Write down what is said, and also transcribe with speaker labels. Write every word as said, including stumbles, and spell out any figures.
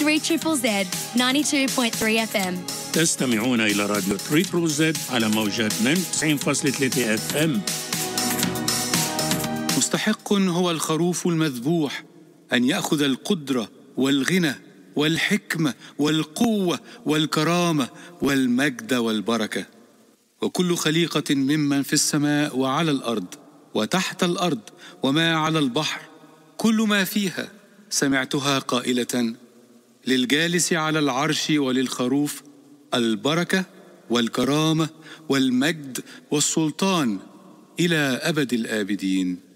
Speaker 1: three triple Z ninety-two point three F M.
Speaker 2: تستمعون إلى راديو ثري تريبل زد على موجات اثنين وتسعين فاصلة ثلاثة اف ام.
Speaker 3: مستحق هو الخروف المذبوح أن يأخذ القدرة والغنى والحكمة والقوة والكرامة والمجد والبركة. وكل خليقة ممن في السماء وعلى الأرض وتحت الأرض وما على البحر كل ما فيها سمعتها قائلة للجالس على العرش وللخروف البركة والكرامة والمجد والسلطان إلى أبد الآبدين.